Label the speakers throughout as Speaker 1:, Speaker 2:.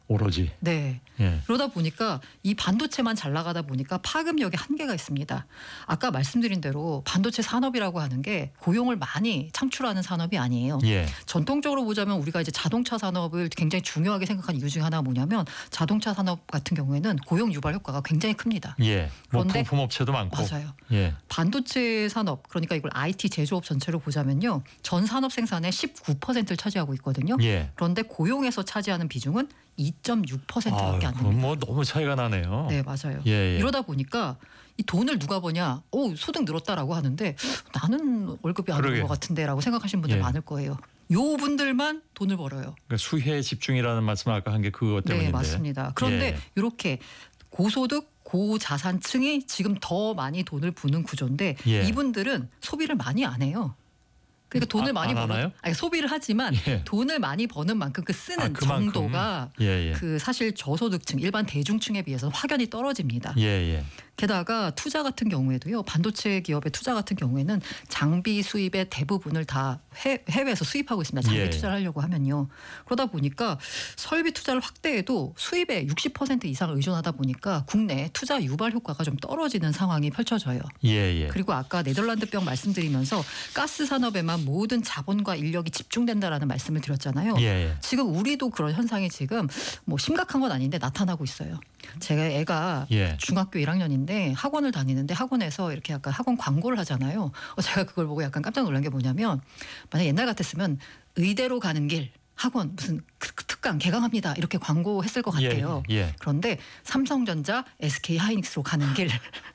Speaker 1: 오로지.
Speaker 2: 네.
Speaker 1: 예.
Speaker 2: 그러다 보니까 이 반도체만 잘 나가다 보니까 파급력에 한계가 있습니다. 아까 말씀드린 대로 반도체 산업이라고 하는 게 고용을 많이 창출하는 산업이 아니에요.
Speaker 1: 예.
Speaker 2: 전통적으로 보자면 우리가 이제 자동차 산업을 굉장히 중요하게 생각한 이유 중에 하나가 뭐냐면 자동차 산업 같은 경우에는 고용 유발 효과가 굉장히 큽니다.
Speaker 1: 예. 뭐
Speaker 2: 그런데
Speaker 1: 부품업체도 많고.
Speaker 2: 맞아요.
Speaker 1: 예.
Speaker 2: 반도체 산업, 그러니까 이걸 IT 제조업 전체로 보자면요. 전 산업 생산의 19%를 차지하고 있거든요.
Speaker 1: 예.
Speaker 2: 그런데 고용에서 차지하는 비중은 2.6%밖에 안 됩니다.
Speaker 1: 뭐 너무 차이가 나네요.
Speaker 2: 네, 맞아요.
Speaker 1: 예.
Speaker 2: 이러다 보니까 이 돈을 누가 버냐? 소득 늘었다라고 하는데 나는 월급이 안 오른 것 같은데라고 생각하시는 분들
Speaker 1: 예.
Speaker 2: 많을 거예요. 요 분들만 돈을 벌어요.
Speaker 1: 그러니까 수혜에 집중이라는 말씀을 아까 한 게 그것 때문인데.
Speaker 2: 네, 맞습니다. 그런데
Speaker 1: 예.
Speaker 2: 이렇게 고소득 고자산층이 지금 더 많이 돈을 부는 구조인데
Speaker 1: 예.
Speaker 2: 이분들은 소비를 많이 안 해요. 그러니까 돈을 많이
Speaker 1: 하나요?
Speaker 2: 소비를 하지만
Speaker 1: 예.
Speaker 2: 돈을 많이 버는 만큼 그 쓰는
Speaker 1: 그만큼.
Speaker 2: 정도가
Speaker 1: 예.
Speaker 2: 그 사실 저소득층 일반 대중층에 비해서 확연히 떨어집니다.
Speaker 1: 예.
Speaker 2: 게다가 투자 같은 경우에도요. 반도체 기업의 투자 같은 경우에는 장비 수입의 대부분을 다 해외에서 수입하고 있습니다. 장비
Speaker 1: 예.
Speaker 2: 투자를 하려고 하면요. 그러다 보니까 설비 투자를 확대해도 수입의 60% 이상을 의존하다 보니까 국내 투자 유발 효과가 좀 떨어지는 상황이 펼쳐져요.
Speaker 1: 예.
Speaker 2: 그리고 아까 네덜란드병 말씀드리면서 가스 산업에만 모든 자본과 인력이 집중된다라는 말씀을 드렸잖아요.
Speaker 1: 예.
Speaker 2: 지금 우리도 그런 현상이 지금 뭐 심각한 건 아닌데 나타나고 있어요. 제가 애가
Speaker 1: 예.
Speaker 2: 중학교 1학년인데 학원을 다니는데 학원에서 이렇게 약간 학원 광고를 하잖아요. 제가 그걸 보고 약간 깜짝 놀란 게 뭐냐면 만약 옛날 같았으면 의대로 가는 길 학원 무슨 특강 개강합니다 이렇게 광고했을 것 같아요.
Speaker 1: 예.
Speaker 2: 그런데 삼성전자 SK 하이닉스로 가는 길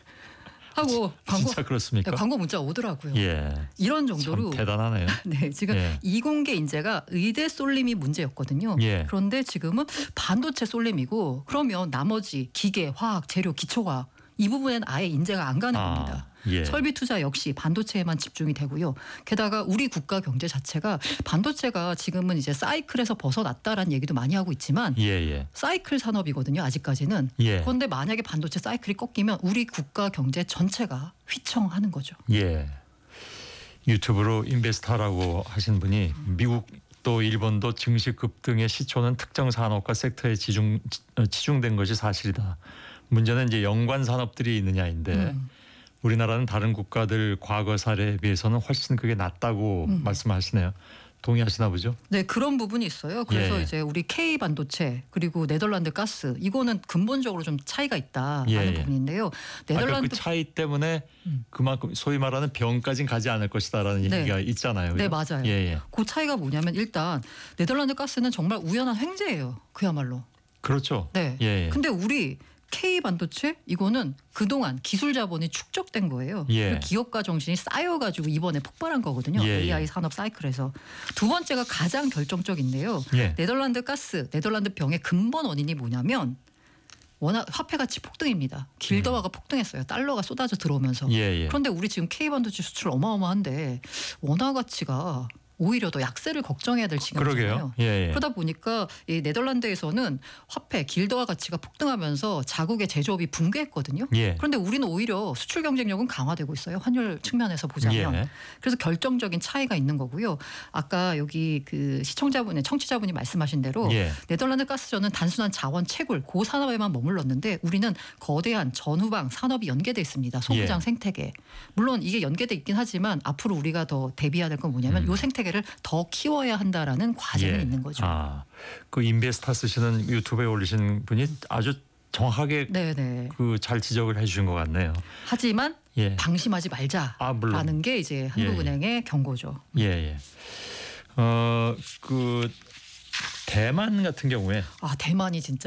Speaker 2: 하고
Speaker 1: 진짜 그렇습니까?
Speaker 2: 광고 문자 오더라고요.
Speaker 1: 예.
Speaker 2: 이런 정도로
Speaker 1: 참 대단하네요.
Speaker 2: 네, 지금 이공계 인재가 의대 쏠림이 문제였거든요.
Speaker 1: 예.
Speaker 2: 그런데 지금은 반도체 쏠림이고 그러면 나머지 기계, 화학, 재료, 기초과학 이 부분엔 아예 인재가 안 가는 겁니다.
Speaker 1: 예.
Speaker 2: 설비 투자 역시 반도체에만 집중이 되고요. 게다가 우리 국가 경제 자체가 반도체가 지금은 이제 사이클에서 벗어났다라는 얘기도 많이 하고 있지만
Speaker 1: 예.
Speaker 2: 사이클 산업이거든요. 아직까지는.
Speaker 1: 예.
Speaker 2: 그런데 만약에 반도체 사이클이 꺾이면 우리 국가 경제 전체가 휘청하는 거죠.
Speaker 1: 예. 유튜브로 인베스터라고 하신 분이 미국 또 일본도 증시 급등의 시초는 특정 산업과 섹터에 치중된 것이 사실이다. 문제는 이제 연관 산업들이 있느냐인데 우리나라는 다른 국가들 과거 사례에 비해서는 훨씬 그게 낫다고 말씀하시네요. 동의하시나 보죠?
Speaker 2: 네, 그런 부분이 있어요. 그래서 이제 우리 K 반도체 그리고 네덜란드 가스 이거는 근본적으로 좀 차이가 있다라는 부분인데요.
Speaker 1: 네덜란드 그 차이 때문에 그만큼 소위 말하는 병까지는 가지 않을 것이다라는 얘기가 있잖아요.
Speaker 2: 네,
Speaker 1: 그죠?
Speaker 2: 맞아요. 그 차이가 뭐냐면 일단 네덜란드 가스는 정말 우연한 횡재예요. 그야말로.
Speaker 1: 그렇죠.
Speaker 2: 네. 근데 우리 K 반도체 이거는 그동안 기술 자본이 축적된 거예요. 기업가 정신이 쌓여가지고 이번에 폭발한 거거든요. AI 산업 사이클에서. 두 번째가 가장 결정적인데요. 네덜란드 가스, 네덜란드 병의 근본 원인이 뭐냐면 워낙 화폐 가치 폭등입니다. 길드화가 폭등했어요. 달러가 쏟아져 들어오면서. 그런데 우리 지금 K 반도체 수출 어마어마한데 원화 가치가 오히려 더 약세를 걱정해야 될 지경이잖아요. 그러다 보니까 이 네덜란드에서는 화폐 길드화 가치가 폭등하면서 자국의 제조업이 붕괴했거든요. 그런데 우리는 오히려 수출 경쟁력은 강화되고 있어요. 환율 측면에서 보자면. 그래서 결정적인 차이가 있는 거고요. 아까 여기 그 청취자분이 말씀하신 대로 네덜란드 가스전은 단순한 자원 채굴 고산업에만 머물렀는데 우리는 거대한 전후방 산업이 연계돼 있습니다. 소부장 생태계. 물론 이게 연계돼 있긴 하지만 앞으로 우리가 더 대비해야 될 건 뭐냐면 이 생태계 더 키워야 한다라는 과제는 있는 거죠.
Speaker 1: 그 인베스타 쓰시는 유튜브에 올리신 분이 아주 정확하게 그 잘 지적을 해주신 것 같네요.
Speaker 2: 하지만 방심하지 말자라는 게 이제 한국은행의 경고죠.
Speaker 1: 그 대만 같은 경우에
Speaker 2: 대만이 진짜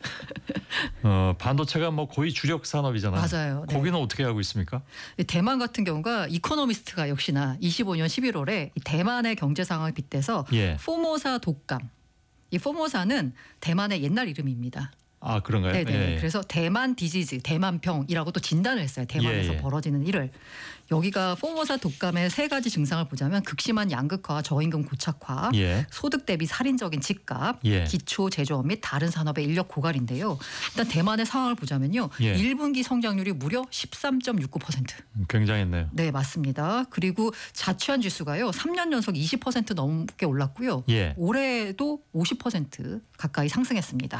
Speaker 1: 반도체가 뭐 거의 주력 산업이잖아요.
Speaker 2: 맞아요.
Speaker 1: 거기는 어떻게 하고 있습니까?
Speaker 2: 대만 같은 경우가 이코노미스트가 역시나 25년 11월에 대만의 경제 상황을 빗대서 포모사 독감. 이 포모사는 대만의 옛날 이름입니다.
Speaker 1: 그런가요?
Speaker 2: 네네. 그래서 대만 디지즈, 대만병이라고 또 진단을 했어요. 대만에서 벌어지는 일을. 여기가 포모사 독감의 3가지 증상을 보자면 극심한 양극화와 저임금 고착화, 소득 대비 살인적인 집값, 기초 제조업 및 다른 산업의 인력 고갈인데요. 일단 대만의 상황을 보자면요. 1분기 성장률이 무려 13.69%.
Speaker 1: 굉장했네요.
Speaker 2: 네, 맞습니다. 그리고 자취한 지수가요. 3년 연속 20% 넘게 올랐고요. 올해도 50% 가까이 상승했습니다.